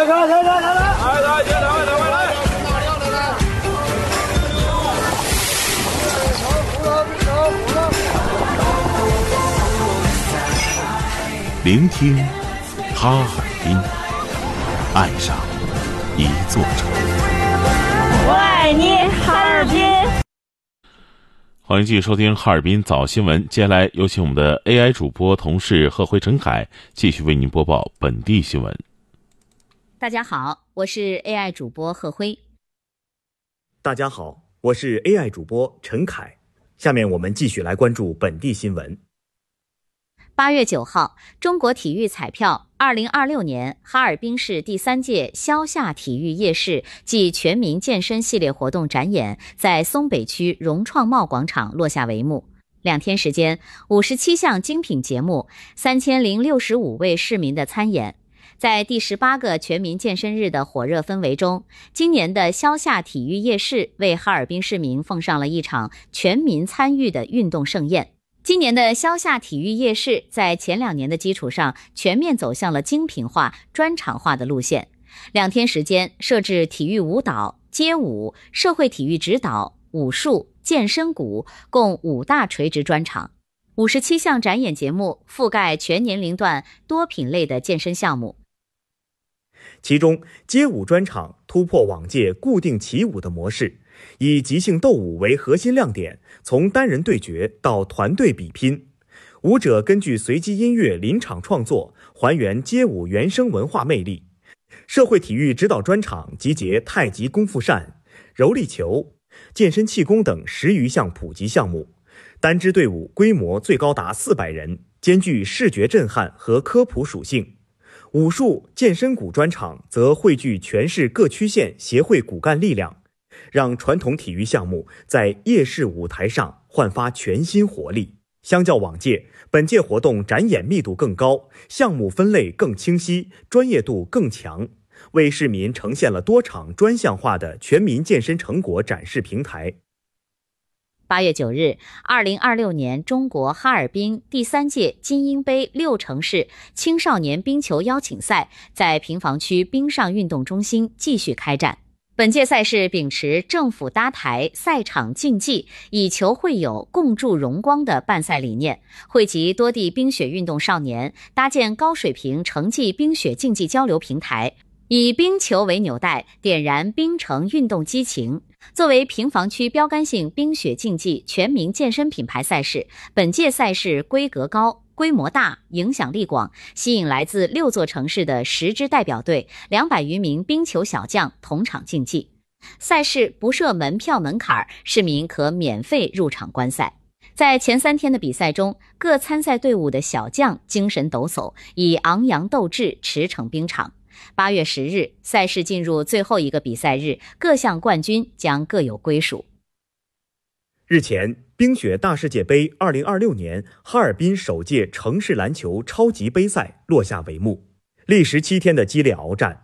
聆听哈尔滨，爱上一座城。 我爱你，哈尔滨。 欢迎继续收听哈尔滨早新闻。接下来有请我们的 AI 主播同事贺辉、陈凯继续为您播报本地新闻。 大家好，我是 AI 主播贺辉。 大家好，我是 AI 主播陈凯。下面我们继续来关注本地新闻。 8月9号，中国体育彩票2026年哈尔滨市第3届消夏体育夜市暨全民健身系列活动展演在松北区融创贸广场落下帷幕。2天时间，57项精品节目，3065位市民的参演。在第18个全民健身日的火热氛围中，今年的消夏体育夜市为哈尔滨市民奉上了一场全民参与的运动盛宴。今年的消夏体育夜市在前2年的基础上，全面走向了精品化、专场化的路线。2天时间，设置体育舞蹈、街舞、社会体育指导、武术、健身鼓共5大垂直专场，57项展演节目覆盖全年龄段多品类的健身项目。 其中，街舞专场突破往届固定起舞的模式，以即兴斗舞为核心亮点，从单人对决到团队比拼，舞者根据随机音乐临场创作，还原街舞原生文化魅力。社会体育指导专场集结太极功夫扇、柔力球、健身气功等10余项普及项目，单支队伍规模最高达400人，兼具视觉震撼和科普属性。武术、健身鼓专场则汇聚全市各区县协会骨干力量，让传统体育项目在夜市舞台上焕发全新活力。相较往届，本届活动展演密度更高，项目分类更清晰，专业度更强，为市民呈现了多场专项化的全民健身成果展示平台。 8月9日，2026年中国哈尔滨第3届金鹰杯6城市青少年冰球邀请赛在平房区冰上运动中心继续开战。本届赛事秉持政府搭台、赛场竞技、以球会友、共筑荣光的办赛理念，汇集多地冰雪运动少年，搭建高水平城际冰雪竞技交流平台，以冰球为纽带，点燃冰城运动激情。作为平房区标杆性冰雪竞技全民健身品牌赛事，本届赛事规格高、规模大、影响力广，吸引来自6座城市的10支代表队、200余名冰球小将同场竞技。赛事不设门票门槛，市民可免费入场观赛。在前3天的比赛中，各参赛队伍的小将精神抖擞，以昂扬斗志驰骋冰场。8月10日，赛事进入最后一个比赛日，各项冠军将各有归属。 日前，冰雪大世界杯2026年哈尔滨首届城市篮球超级杯赛落下帷幕。历时7天的激烈鏖战，